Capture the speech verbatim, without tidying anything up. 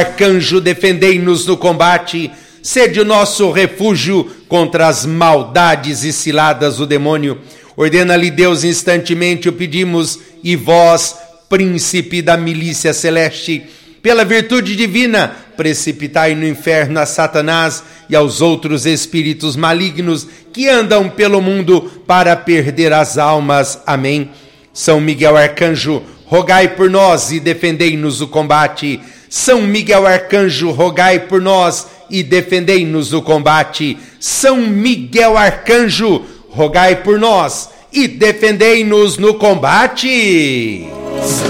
Arcanjo, defendei-nos no combate, sede o nosso refúgio contra as maldades e ciladas do demônio. Ordena-lhe Deus instantemente, o pedimos, e vós, príncipe da milícia celeste, pela virtude divina, precipitai no inferno a Satanás e aos outros espíritos malignos que andam pelo mundo para perder as almas. Amém. São Miguel Arcanjo, rogai por nós e defendei-nos o combate. São Miguel Arcanjo, rogai por nós e defendei-nos o combate. São Miguel Arcanjo, rogai por nós e defendei-nos no combate.